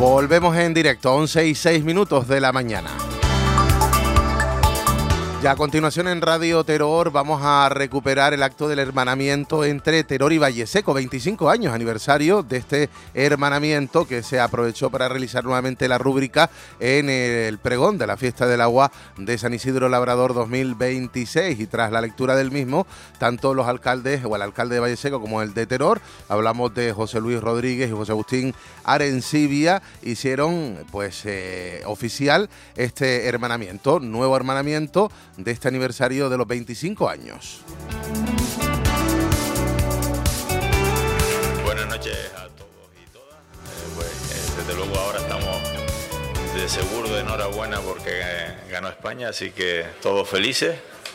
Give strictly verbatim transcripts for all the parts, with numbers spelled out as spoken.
Volvemos en directo, once y seis minutos de la mañana. Ya a continuación en Radio Terror vamos a recuperar el acto del hermanamiento entre Teror y Valleseco, veinticinco años aniversario de este hermanamiento que se aprovechó para realizar nuevamente la rúbrica en el pregón de la Fiesta del Agua de San Isidro Labrador dos mil veintiséis, y tras la lectura del mismo, tanto los alcaldes o el alcalde de Valleseco como el de Teror, hablamos de José Luis Rodríguez y José Agustín Arencibia, hicieron pues eh, oficial este hermanamiento, nuevo hermanamiento de este aniversario de los veinticinco años. Buenas noches a todos y todas. Eh, pues, eh, desde luego ahora estamos de seguro de enhorabuena porque eh, ganó España, así que todos felices.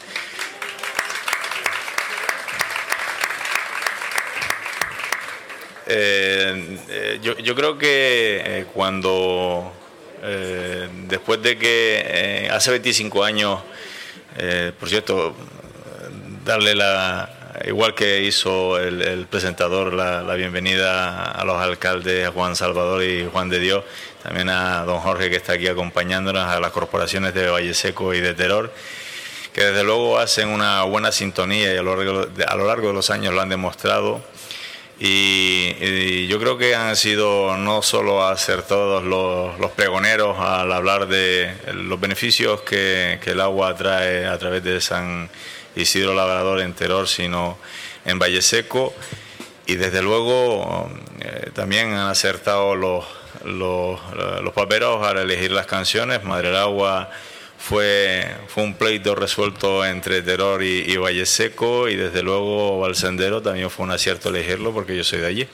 Eh, eh, yo, yo creo que eh, cuando eh, después de que eh, hace veinticinco años, Eh, por cierto, darle la, igual que hizo el, el presentador, la, la bienvenida a los alcaldes, a Juan Salvador y Juan de Dios, también a don Jorge que está aquí acompañándonos, a las corporaciones de Valleseco y de Teror, que desde luego hacen una buena sintonía y a lo largo de, a lo largo de los años lo han demostrado. Y, y yo creo que han sido no solo acertados los, los pregoneros al hablar de los beneficios que, que el agua trae a través de San Isidro Labrador en Teror, sino en Valleseco, y desde luego eh, también han acertado los, los, los paperos al elegir las canciones. Madre del Agua Fue, fue un pleito resuelto entre Teror y, y Valleseco, y desde luego Valsendero también fue un acierto elegirlo porque yo soy de allí.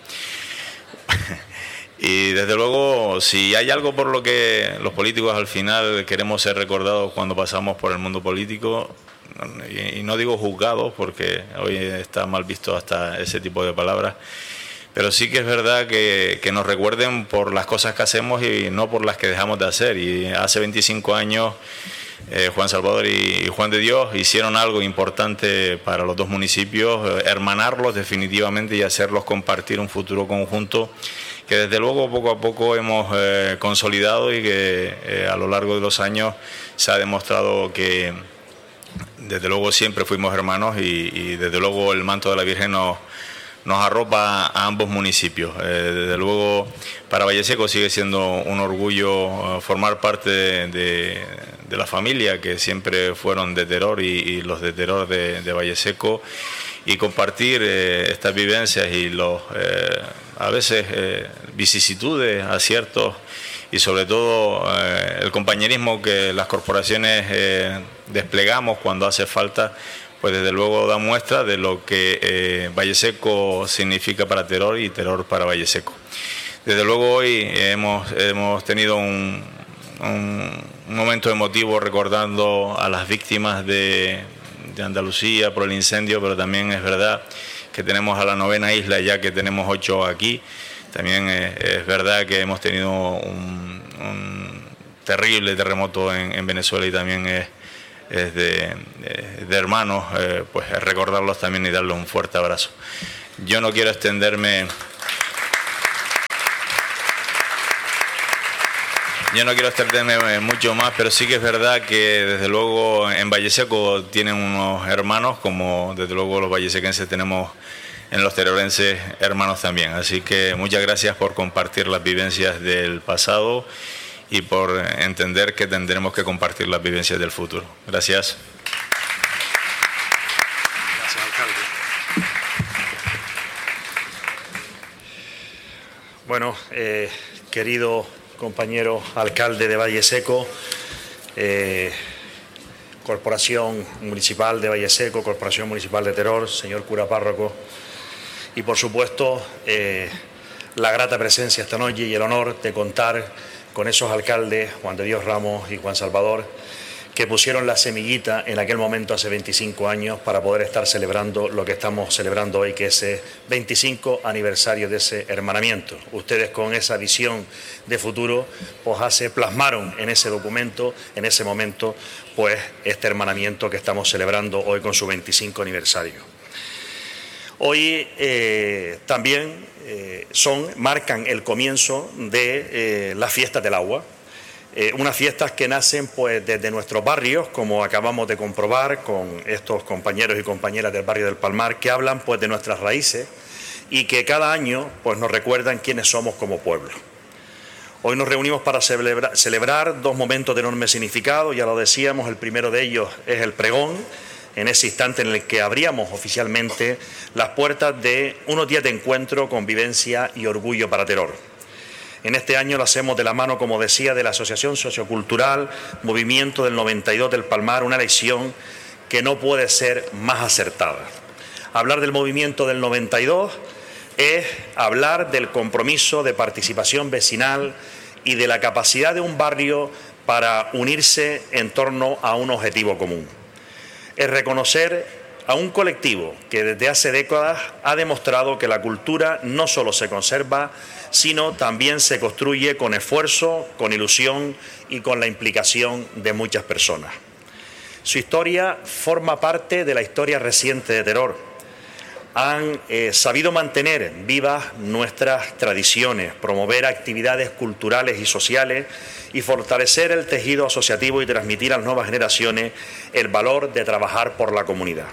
Y desde luego, si hay algo por lo que los políticos al final queremos ser recordados cuando pasamos por el mundo político, y, y no digo juzgados porque hoy está mal visto hasta ese tipo de palabras, pero sí que es verdad que, que nos recuerden por las cosas que hacemos y no por las que dejamos de hacer. Y hace veinticinco años eh, Juan Salvador y Juan de Dios hicieron algo importante para los dos municipios, eh, hermanarlos definitivamente y hacerlos compartir un futuro conjunto que desde luego poco a poco hemos eh, consolidado, y que eh, a lo largo de los años se ha demostrado que desde luego siempre fuimos hermanos, y, y desde luego el manto de la Virgen nos nos arropa a ambos municipios. Eh, desde luego para Valleseco sigue siendo un orgullo uh, formar parte de, de, de la familia que siempre fueron de Teror y, y los de Teror de, de Valleseco, y compartir eh, estas vivencias y los eh, a veces eh, vicisitudes, aciertos y sobre todo eh, el compañerismo que las corporaciones eh, desplegamos cuando hace falta, pues desde luego da muestra de lo que eh, Valleseco significa para Teror y Teror para Valleseco. Desde luego hoy hemos, hemos tenido un, un, un momento emotivo recordando a las víctimas de, de Andalucía por el incendio, pero también es verdad que tenemos a la novena isla, ya que tenemos ocho aquí. También es, es verdad que hemos tenido un, un terrible terremoto en, en Venezuela, y también es es de, de, de hermanos, eh, pues recordarlos también y darles un fuerte abrazo. Yo no quiero extenderme, yo no quiero extenderme mucho más, pero sí que es verdad que desde luego en Valleseco tienen unos hermanos, como desde luego los vallesequenses tenemos en los terorenses hermanos también. Así que muchas gracias por compartir las vivencias del pasado y por entender que tendremos que compartir las vivencias del futuro. Gracias. Gracias, alcalde. Bueno, eh, querido compañero alcalde de Valleseco, eh, Corporación Municipal de Valleseco, Corporación Municipal de Teror, señor cura párroco, y por supuesto eh, la grata presencia esta noche y el honor de contar con esos alcaldes, Juan de Dios Ramos y Juan Salvador, que pusieron la semillita en aquel momento hace veinticinco años para poder estar celebrando lo que estamos celebrando hoy, que es ese veinticinco aniversario de ese hermanamiento. Ustedes con esa visión de futuro pues hace, plasmaron en ese documento, en ese momento, pues este hermanamiento que estamos celebrando hoy con su veinticinco aniversario. Hoy eh, también eh, son, marcan el comienzo de eh, las fiestas del agua. Eh, unas fiestas que nacen pues desde nuestros barrios, como acabamos de comprobar con estos compañeros y compañeras del barrio del Palmar, que hablan pues de nuestras raíces y que cada año pues nos recuerdan quiénes somos como pueblo. Hoy nos reunimos para celebra, celebrar dos momentos de enorme significado, ya lo decíamos, el primero de ellos es el pregón, en ese instante en el que abríamos oficialmente las puertas de unos días de encuentro, convivencia y orgullo para Teror. En este año lo hacemos de la mano, como decía, de la Asociación Sociocultural Movimiento del noventa y dos del Palmar, una elección que no puede ser más acertada. Hablar del movimiento del noventa y dos es hablar del compromiso de participación vecinal y de la capacidad de un barrio para unirse en torno a un objetivo común. Es reconocer a un colectivo que desde hace décadas ha demostrado que la cultura no solo se conserva, sino también se construye con esfuerzo, con ilusión y con la implicación de muchas personas. Su historia forma parte de la historia reciente de Teror. Han eh, sabido mantener vivas nuestras tradiciones, promover actividades culturales y sociales y fortalecer el tejido asociativo y transmitir a las nuevas generaciones el valor de trabajar por la comunidad.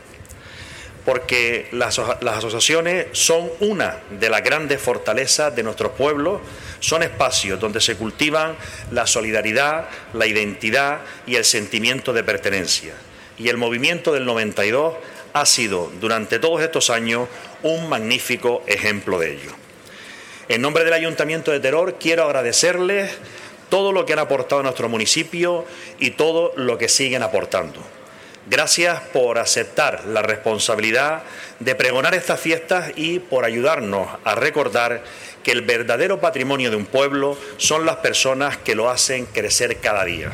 Porque las, las asociaciones son una de las grandes fortalezas de nuestros pueblos, son espacios donde se cultivan la solidaridad, la identidad y el sentimiento de pertenencia. Y el movimiento del noventa y dos ha sido durante todos estos años un magnífico ejemplo de ello. En nombre del Ayuntamiento de Teror quiero agradecerles todo lo que han aportado a nuestro municipio y todo lo que siguen aportando. Gracias por aceptar la responsabilidad de pregonar estas fiestas y por ayudarnos a recordar que el verdadero patrimonio de un pueblo son las personas que lo hacen crecer cada día.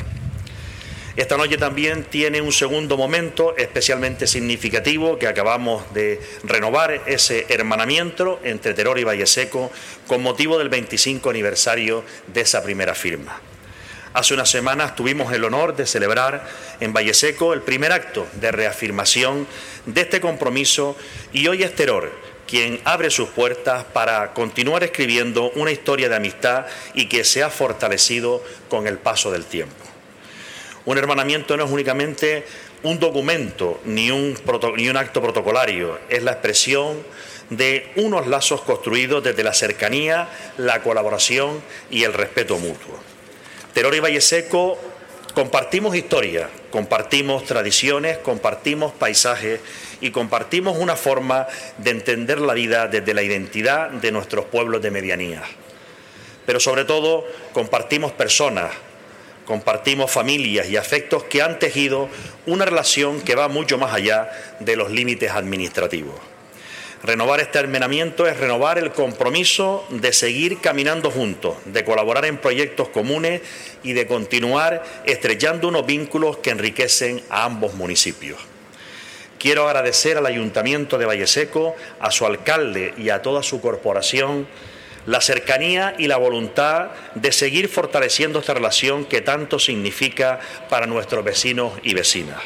Esta noche también tiene un segundo momento especialmente significativo que acabamos de renovar, ese hermanamiento entre Teror y Valleseco con motivo del veinticinco aniversario de esa primera firma. Hace unas semanas tuvimos el honor de celebrar en Valleseco el primer acto de reafirmación de este compromiso y hoy es Teror quien abre sus puertas para continuar escribiendo una historia de amistad y que se ha fortalecido con el paso del tiempo. Un hermanamiento no es únicamente un documento ni un, ni un acto protocolario, es la expresión de unos lazos construidos desde la cercanía, la colaboración y el respeto mutuo. Teror y Valleseco compartimos historia, compartimos tradiciones, compartimos paisajes y compartimos una forma de entender la vida desde la identidad de nuestros pueblos de medianía. Pero sobre todo compartimos personas, compartimos familias y afectos que han tejido una relación que va mucho más allá de los límites administrativos. Renovar este hermanamiento es renovar el compromiso de seguir caminando juntos, de colaborar en proyectos comunes y de continuar estrechando unos vínculos que enriquecen a ambos municipios. Quiero agradecer al Ayuntamiento de Valleseco, a su alcalde y a toda su corporación la cercanía y la voluntad de seguir fortaleciendo esta relación que tanto significa para nuestros vecinos y vecinas.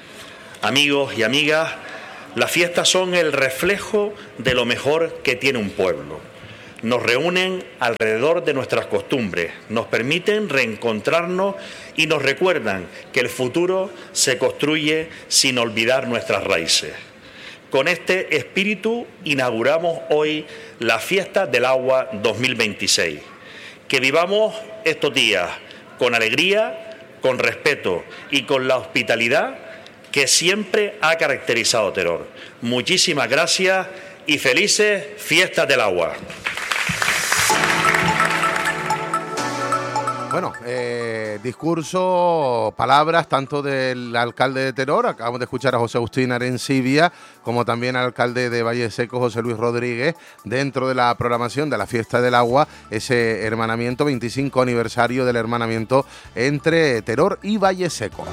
Amigos y amigas, las fiestas son el reflejo de lo mejor que tiene un pueblo. Nos reúnen alrededor de nuestras costumbres, nos permiten reencontrarnos y nos recuerdan que el futuro se construye sin olvidar nuestras raíces. Con este espíritu inauguramos hoy la Fiesta del Agua dos mil veintiséis. Que vivamos estos días con alegría, con respeto y con la hospitalidad que siempre ha caracterizado Teror. Muchísimas gracias y felices Fiestas del Agua. Bueno, eh, discurso, palabras tanto del alcalde de Teror, acabamos de escuchar a José Agustín Arencibia, como también al alcalde de Valleseco, José Luis Rodríguez, dentro de la programación de la Fiesta del Agua, ese hermanamiento, veinticinco aniversario del hermanamiento entre Teror y Valleseco.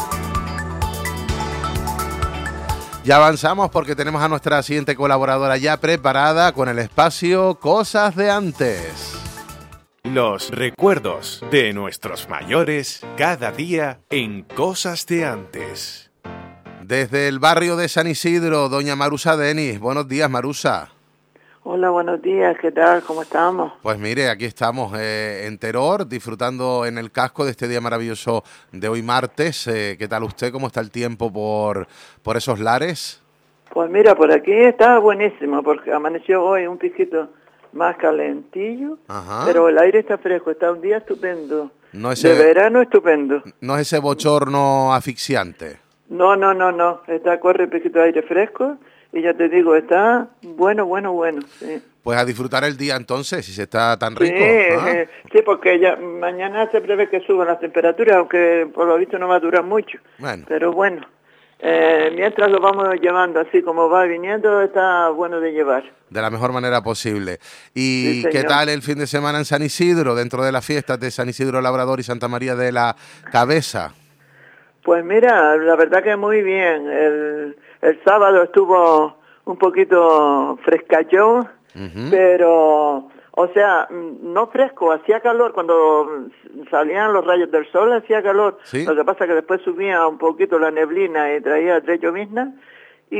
Ya avanzamos porque tenemos a nuestra siguiente colaboradora ya preparada con el espacio Cosas de Antes. Los recuerdos de nuestros mayores cada día en Cosas de Antes. Desde el barrio de San Isidro, doña Marusa Denis. Buenos días, Marusa. Hola, buenos días, ¿qué tal? ¿Cómo estamos? Pues mire, aquí estamos eh, en Teror, disfrutando en el casco de este día maravilloso de hoy martes. Eh, ¿Qué tal usted? ¿Cómo está el tiempo por, por esos lares? Pues mira, por aquí está buenísimo, porque amaneció hoy un piquito más calentillo, Ajá. pero el aire está fresco, está un día estupendo. No ese, de verano estupendo. No es ese bochorno asfixiante. No, no, no, no, está corre un piquito de aire fresco. Y ya te digo, está bueno, bueno, bueno, sí. Pues a disfrutar el día entonces, si se está tan rico. Sí, ¿Ah? eh, sí, porque ya mañana se prevé que suban las temperaturas, aunque por lo visto no va a durar mucho. Bueno. Pero bueno, eh, mientras lo vamos llevando así como va viniendo, está bueno de llevar. De la mejor manera posible. ¿Y sí, qué tal el fin de semana en San Isidro, dentro de las fiestas de San Isidro Labrador y Santa María de la Cabeza? Pues mira, la verdad que muy bien. El, el sábado estuvo un poquito frescachón, uh-huh. pero, o sea, no fresco, hacía calor. Cuando salían los rayos del sol hacía calor. ¿Sí? Lo que pasa es que después subía un poquito la neblina y traía tres lloviznas y,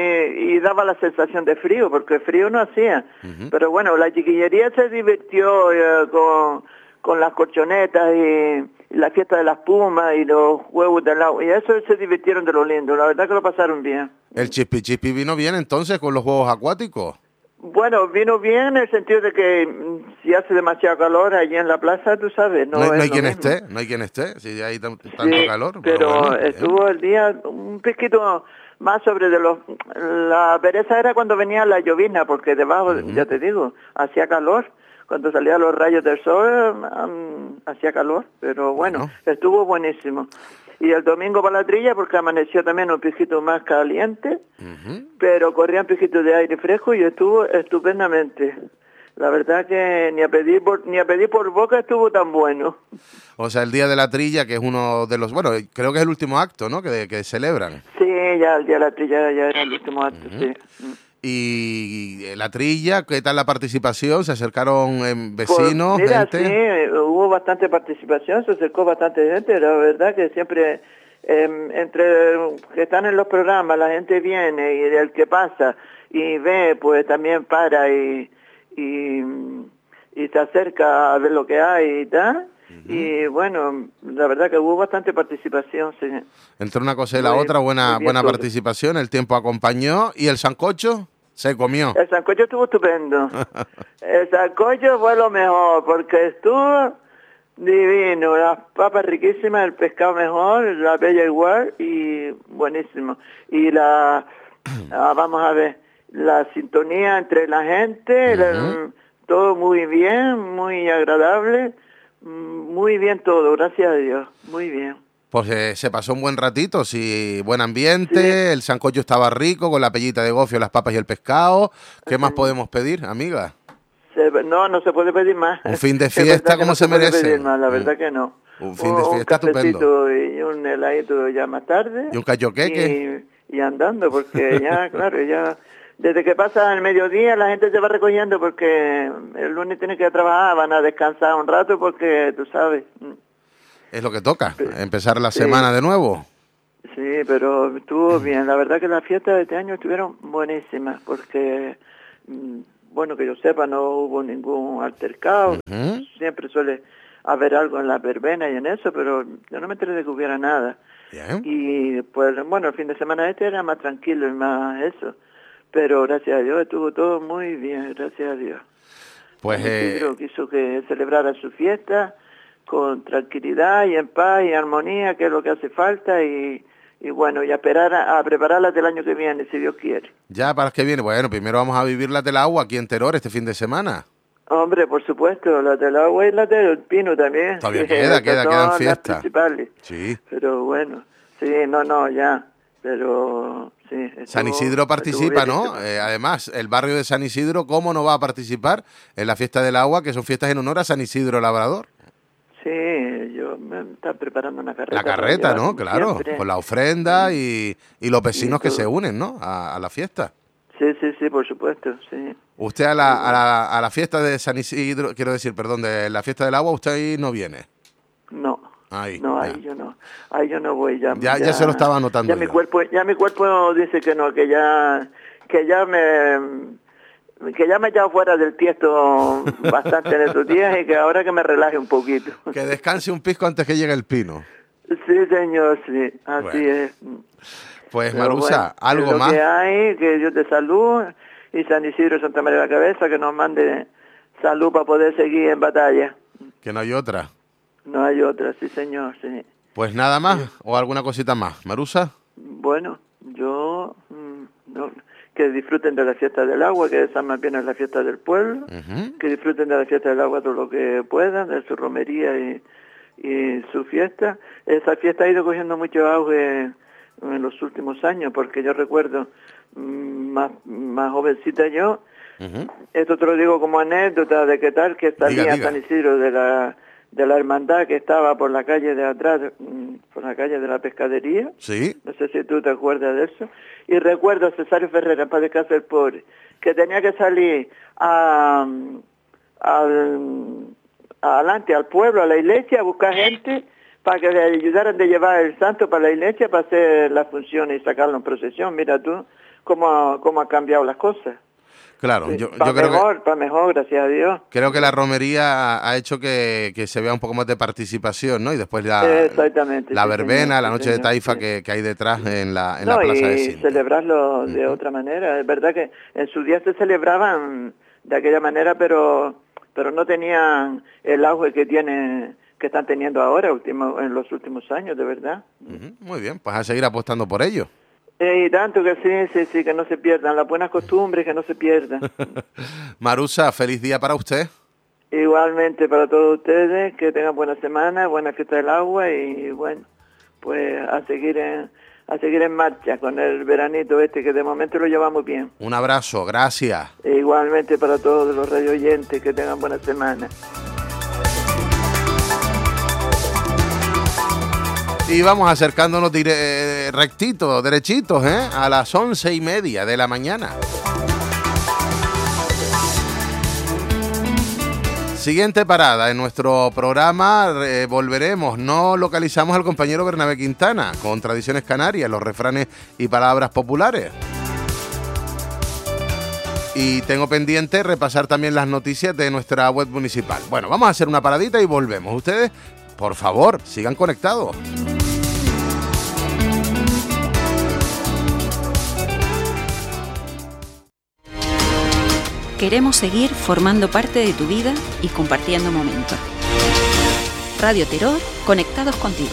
y daba la sensación de frío, porque frío no hacía. Uh-huh. Pero bueno, la chiquillería se divirtió eh, con, con las colchonetas y... la fiesta de las pumas y los huevos del agua, y eso se divirtieron de lo lindo, la verdad que lo pasaron bien. ¿El chispi chispi vino bien entonces con los juegos acuáticos? Bueno, vino bien en el sentido de que si hace demasiado calor allí en la plaza, tú sabes, no, no, no es hay quien mismo. esté, no hay quien esté, si hay tanto sí, calor. Pero bueno, estuvo bien. El día un poquito más sobre de los... La pereza era cuando venía la llovizna, porque debajo, uh-huh. ya te digo, hacía calor. Cuando salían los rayos del sol, um, hacía calor, pero bueno, bueno, estuvo buenísimo. Y el domingo para la trilla, porque amaneció también un pijito más caliente, uh-huh. pero corrían pijitos de aire fresco y estuvo estupendamente. La verdad que ni a pedir por, ni a pedir por boca estuvo tan bueno. O sea, el día de la trilla, que es uno de los... Bueno, creo que es el último acto, ¿no?, que, que celebran. Sí, ya el día de la trilla ya era el último acto, uh-huh. sí. Y la trilla, ¿qué tal la participación? ¿Se acercaron eh, vecinos, pues mira, gente? Sí, hubo bastante participación, se acercó bastante gente, la verdad que siempre eh, entre que están en los programas la gente viene y el que pasa y ve, pues también para y, y, y se acerca a ver lo que hay y tal. Uh-huh. Y bueno, la verdad que hubo bastante participación, sí. Entre una cosa y la muy, otra, buena buena todo. participación, el tiempo acompañó. ¿Y el sancocho? Se comió. El sancocho estuvo estupendo. El sancocho fue lo mejor, porque estuvo divino, las papas riquísimas, el pescado mejor, la bella igual, y buenísimo. Y la, ah, vamos a ver, la sintonía entre la gente, uh-huh. la, todo muy bien, muy agradable. Muy bien todo, gracias a Dios, muy bien. Pues eh, se pasó un buen ratito, sí, buen ambiente, sí. El sancocho estaba rico, con la pellita de gofio, las papas y el pescado. ¿Qué sí. más podemos pedir, amiga? Se, no, no se puede pedir más. Un fin de fiesta como no se, se merece. merece. Pedir más, la verdad que no. Un fin de fiesta un estupendo. Y un heladito ya más tarde. Y un cayoqueque. Y, y andando, porque ya, claro, ya... Desde que pasa el mediodía la gente se va recogiendo porque el lunes tiene que ir a trabajar, van a descansar un rato porque tú sabes. Es lo que toca, empezar la sí. semana de nuevo. Sí, pero estuvo bien. La verdad que las fiestas de este año estuvieron buenísimas porque, bueno, que yo sepa, no hubo ningún altercado. Uh-huh. Siempre suele haber algo en la verbena y en eso, pero yo no me enteré de que hubiera nada. Bien. Y pues, bueno, el fin de semana este era más tranquilo y más eso. Pero gracias a Dios estuvo todo muy bien, gracias a Dios. Pues eh... quiso que celebrara su fiesta con tranquilidad y en paz y armonía, que es lo que hace falta, y, y bueno, y a esperar a, a prepararlas del año que viene, si Dios quiere. Ya, para el que viene, bueno, primero vamos a vivir las del agua aquí en Teror este fin de semana. Hombre, por supuesto, las del agua y las del pino también. Todavía sí, queda, queda, quedan fiestas. Las principales. Sí. Pero bueno, sí, no, no, ya, pero... Sí, estuvo, San Isidro participa, ¿no? Eh, además, el barrio de San Isidro, ¿cómo no va a participar en la fiesta del agua, que son fiestas en honor a San Isidro Labrador? Sí, yo me estaba preparando una carreta. La carreta, ¿no? Claro, siempre. Con la ofrenda y, y los vecinos y que se unen, ¿no? A, a la fiesta. Sí, sí, sí, por supuesto, sí. Usted a la, a, la, a la fiesta de San Isidro, quiero decir, perdón, de la fiesta del agua, usted ahí no viene. No. Ahí, no, ya. ahí yo no, ahí yo no voy. Ya, Ya, ya se lo estaba anotando Ya mi yo. cuerpo, ya mi cuerpo dice que no, que ya, que ya me... que ya me he echado fuera del tiesto bastante en estos días y que ahora que me relaje un poquito. Que descanse un pisco antes que llegue el pino. Sí, señor, sí, así Bueno. es. Pues Pero Marusa, bueno, ¿algo es lo más? que hay, que Dios te salud y San Isidro y Santa María de la Cabeza que nos mande salud para poder seguir en batalla. Que no hay otra. No hay otra, sí, señor, sí. Pues nada más, o alguna cosita más. Marusa, Bueno, yo... mm, no, que disfruten de la fiesta del agua, que esa más bien es la fiesta del pueblo, Ujú. que disfruten de la fiesta del agua todo lo que puedan, de su romería y, y su fiesta. Esa fiesta ha ido cogiendo mucho auge en los últimos años, porque yo recuerdo mm, más, más jovencita yo, Ujú. esto te lo digo como anécdota de qué tal, que salía Diga, diga. San Isidro de la, de la hermandad que estaba por la calle de atrás, mm, por la calle de la pescadería. Sí, No sé si tú te acuerdas de eso. Y recuerdo a Cesario Ferreira, para descansar el pobre, que tenía que salir a, al, adelante al pueblo, a la iglesia, a buscar gente para que le ayudaran de llevar el santo para la iglesia para hacer las funciones y sacarlo en procesión. Mira tú cómo, cómo han cambiado las cosas. claro. Sí, Yo, para yo creo que... mejor, para mejor, gracias a Dios. Creo que la romería ha hecho que, que se vea un poco más de participación, ¿no? Y después la, Exactamente, la sí, verbena, señor, la sí, noche de señor, taifa sí. que, que hay detrás en la, en No, la plaza de y Cinta. celebrarlo de otra manera. Es verdad que en su día se celebraban de aquella manera, pero pero no tenían el auge que tiene que están teniendo ahora último, en los últimos años, de verdad. Ujú, muy bien, pues a seguir apostando por ello. Eh, y tanto que sí, sí, sí, que no se pierdan las buenas costumbres, que no se pierdan. Marusa, feliz día para usted. Igualmente para todos ustedes, que tengan buena semana, buena fiesta del agua y bueno, pues a seguir en, a seguir en marcha con el veranito este que de momento lo llevamos bien. Un abrazo, gracias. E igualmente para todos los radio oyentes, que tengan buena semana. Y vamos acercándonos dire- rectitos, derechitos, ¿eh? A las once y media de la mañana. Siguiente parada en nuestro programa, eh, volveremos, no localizamos al compañero Bernabé Quintana con tradiciones canarias, los refranes y palabras populares. Y tengo pendiente repasar también las noticias de nuestra web municipal. Bueno, vamos a hacer una paradita y volvemos. Ustedes, por favor, sigan conectados. Queremos seguir formando parte de tu vida y compartiendo momentos. Radio Terror, conectados contigo.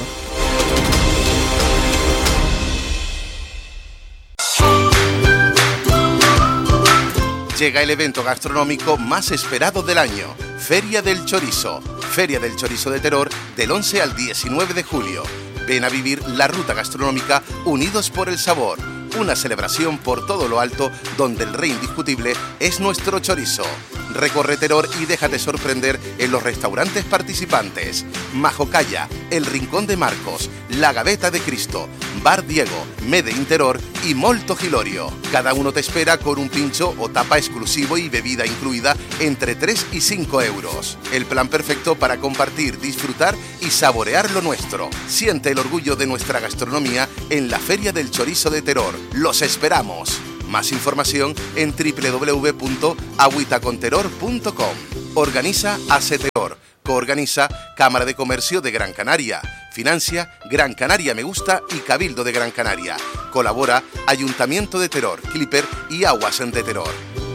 Llega el evento gastronómico más esperado del año, Feria del Chorizo. Feria del Chorizo de Terror del once al diecinueve de julio. Ven a vivir la ruta gastronómica Unidos por el Sabor. Una celebración por todo lo alto donde el rey indiscutible es nuestro chorizo. Recorre Terror y déjate sorprender en los restaurantes participantes. Majocalla, El Rincón de Marcos, La Gaveta de Cristo, Bar Diego, Mede in Terror y Molto Gilorio. Cada uno te espera con un pincho o tapa exclusivo y bebida incluida entre tres y cinco euros. El plan perfecto para compartir, disfrutar y saborear lo nuestro. Siente el orgullo de nuestra gastronomía en la Feria del Chorizo de Terror. ¡Los esperamos! Más información en doble u doble u doble u punto agüitaconterror punto com. Organiza ACETEROR. Coorganiza Cámara de Comercio de Gran Canaria. Financia Gran Canaria Me Gusta y Cabildo de Gran Canaria. Colabora Ayuntamiento de Terror, Clipper y Aguas de Terror.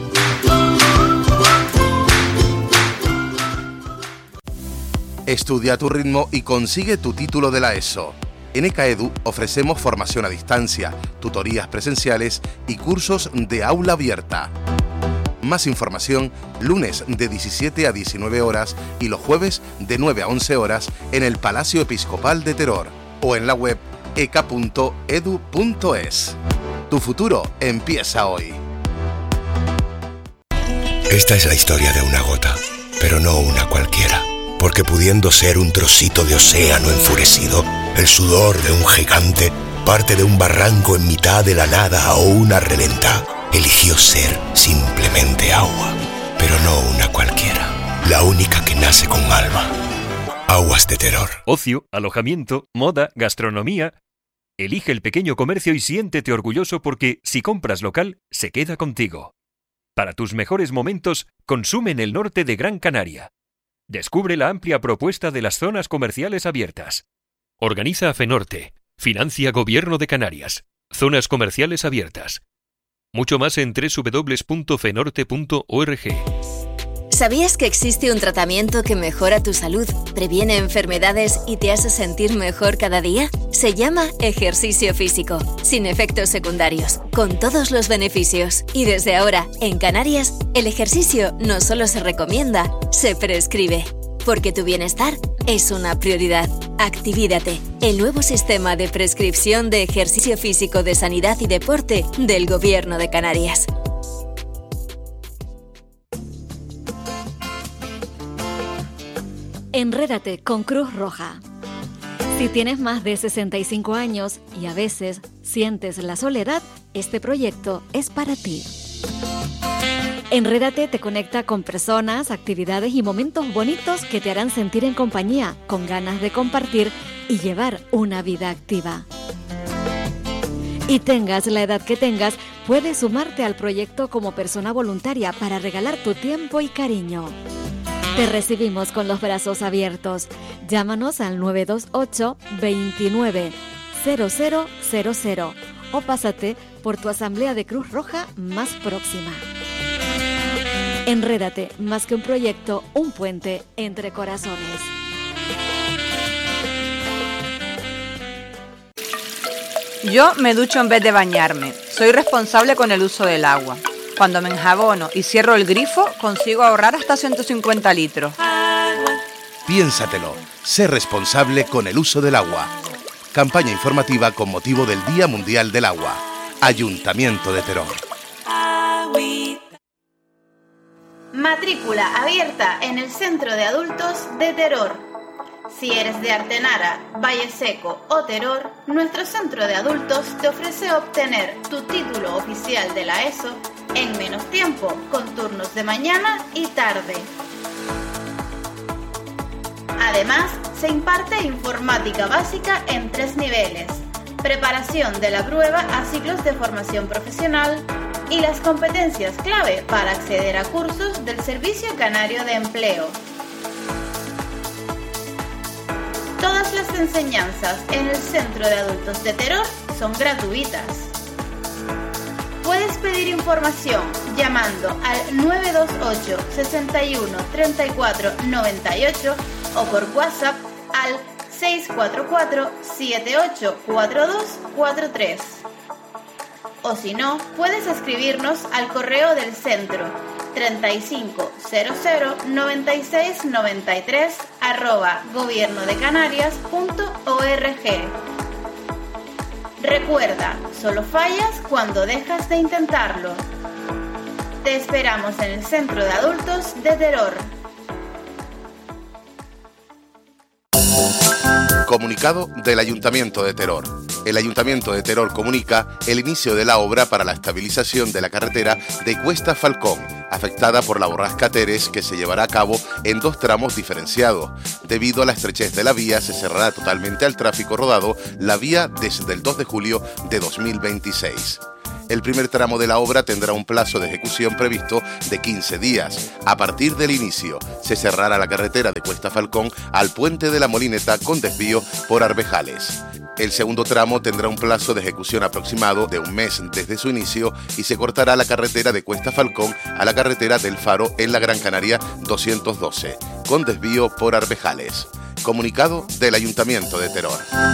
Estudia a tu ritmo y consigue tu título de la ESO. En ECAEDU ofrecemos formación a distancia, tutorías presenciales y cursos de aula abierta. Más información, lunes de diecisiete a diecinueve horas y los jueves de nueve a once horas en el Palacio Episcopal de Terror o en la web eca punto edu punto es. Tu futuro empieza hoy. Esta es la historia de una gota, pero no una cualquiera, porque pudiendo ser un trocito de océano enfurecido, el sudor de un gigante, parte de un barranco en mitad de la nada o una reventa, eligió ser simplemente agua, pero no una cualquiera, la única que nace con alma. Aguas de Terror. Ocio, alojamiento, moda, gastronomía. Elige el pequeño comercio y siéntete orgulloso porque, si compras local, se queda contigo. Para tus mejores momentos, consume en el norte de Gran Canaria. Descubre la amplia propuesta de las zonas comerciales abiertas. Organiza FENORTE. Financia Gobierno de Canarias. Zonas comerciales abiertas. Mucho más en doble u doble u doble u punto fenorte punto org. ¿Sabías que existe un tratamiento que mejora tu salud, previene enfermedades y te hace sentir mejor cada día? Se llama ejercicio físico, sin efectos secundarios, con todos los beneficios. Y desde ahora, en Canarias, el ejercicio no solo se recomienda, se prescribe. Porque tu bienestar es una prioridad. Activídate, el nuevo sistema de prescripción de ejercicio físico de sanidad y deporte del Gobierno de Canarias. Enrédate con Cruz Roja. Si tienes más de sesenta y cinco años y a veces sientes la soledad, este proyecto es para ti. Enrédate te conecta con personas, actividades y momentos bonitos que te harán sentir en compañía, con ganas de compartir y llevar una vida activa. Y tengas la edad que tengas, puedes sumarte al proyecto como persona voluntaria para regalar tu tiempo y cariño. Te recibimos con los brazos abiertos. Llámanos al nueve dos ocho, veintinueve, cero cero cero cero o pásate por tu asamblea de Cruz Roja más próxima. Enrédate, más que un proyecto, un puente entre corazones. Yo me ducho en vez de bañarme. Soy responsable con el uso del agua. Cuando me enjabono y cierro el grifo, consigo ahorrar hasta ciento cincuenta litros. Piénsatelo. Sé responsable con el uso del agua. Campaña informativa con motivo del Día Mundial del Agua. Ayuntamiento de Terror. Matrícula abierta en el Centro de Adultos de Terror. Si eres de Artenara, Valle Seco o Terror, nuestro centro de adultos te ofrece obtener tu título oficial de la ESO en menos tiempo, con turnos de mañana y tarde. Además, se imparte informática básica en tres niveles, preparación de la prueba a ciclos de formación profesional y las competencias clave para acceder a cursos del Servicio Canario de Empleo. Todas las enseñanzas en el Centro de Adultos de Terror son gratuitas. Puedes pedir información llamando al nueve dos ocho, sesenta y uno, treinta y cuatro, noventa y ocho o por WhatsApp al seis cuatro cuatro, siete ocho cuatro dos cuatro tres. O si no, puedes escribirnos al correo del centro treinta y cinco cero cero noventa y seis noventa y tres arroba gobiernodecanarias.org. Recuerda, solo fallas cuando dejas de intentarlo. Te esperamos en el Centro de Adultos de Terror. Comunicado del Ayuntamiento de Terror. El Ayuntamiento de Terror comunica el inicio de la obra para la estabilización de la carretera de Cuesta Falcón, afectada por la borrasca Teres, que se llevará a cabo en dos tramos diferenciados. Debido a la estrechez de la vía, se cerrará totalmente al tráfico rodado la vía desde el dos de julio de dos mil veintiséis. El primer tramo de la obra tendrá un plazo de ejecución previsto de quince días. A partir del inicio, se cerrará la carretera de Cuesta Falcón al puente de la Molineta con desvío por Arbejales. El segundo tramo tendrá un plazo de ejecución aproximado de un mes desde su inicio y se cortará la carretera de Cuesta Falcón a la carretera del Faro en la Gran Canaria doscientos doce, con desvío por Arbejales. Comunicado del Ayuntamiento de Terror.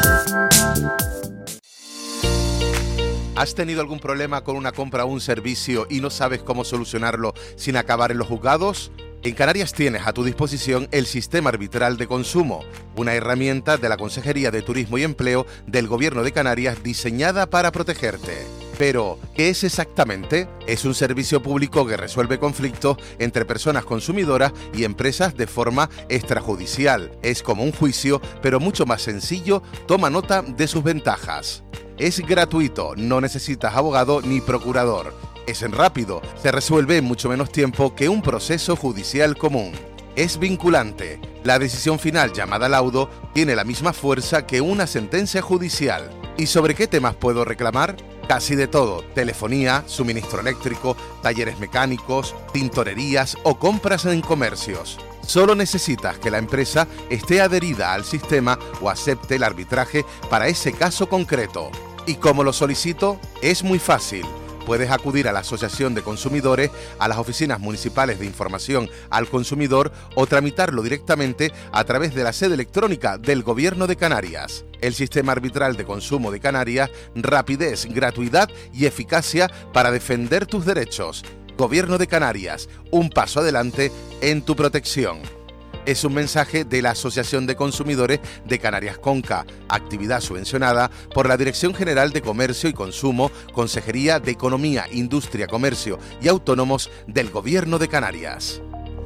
¿Has tenido algún problema con una compra o un servicio y no sabes cómo solucionarlo sin acabar en los juzgados? En Canarias tienes a tu disposición el Sistema Arbitral de Consumo, una herramienta de la Consejería de Turismo y Empleo del Gobierno de Canarias diseñada para protegerte. Pero, ¿qué es exactamente? Es un servicio público que resuelve conflictos entre personas consumidoras y empresas de forma extrajudicial. Es como un juicio, pero mucho más sencillo. Toma nota de sus ventajas. Es gratuito, no necesitas abogado ni procurador. Es en rápido, se resuelve en mucho menos tiempo que un proceso judicial común. es vinculante. La decisión final, llamada laudo, tiene la misma fuerza que una sentencia judicial. ¿Y sobre qué temas puedo reclamar? Casi de todo: telefonía, suministro eléctrico, talleres mecánicos, tintorerías o compras en comercios. Solo necesitas que la empresa esté adherida al sistema o acepte el arbitraje para ese caso concreto. ¿Y cómo lo solicito? Es muy fácil. Puedes acudir a la Asociación de Consumidores, a las oficinas municipales de información al consumidor o tramitarlo directamente a través de la sede electrónica del Gobierno de Canarias. El sistema arbitral de consumo de Canarias: rapidez, gratuidad y eficacia para defender tus derechos. Gobierno de Canarias, un paso adelante en tu protección. Es un mensaje de la Asociación de Consumidores de Canarias Conca, actividad subvencionada por la Dirección General de Comercio y Consumo, Consejería de Economía, Industria, Comercio y Autónomos del Gobierno de Canarias.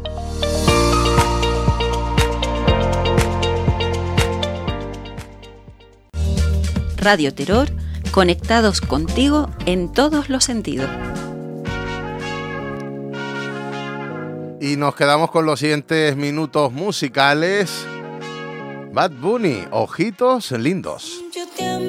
Radio Terror, conectados contigo en todos los sentidos. Y nos quedamos con los siguientes minutos musicales. Bad Bunny, Ojitos Lindos.